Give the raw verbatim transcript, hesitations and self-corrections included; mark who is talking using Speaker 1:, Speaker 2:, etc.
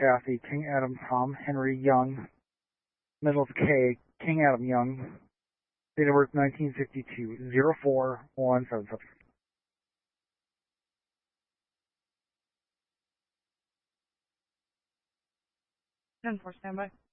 Speaker 1: Kathy, King Adam, Tom, Henry, Young, middle of K, King Adam Young, date of birth nineteen fifty-two, zero four one seven seven.
Speaker 2: ten four, standby.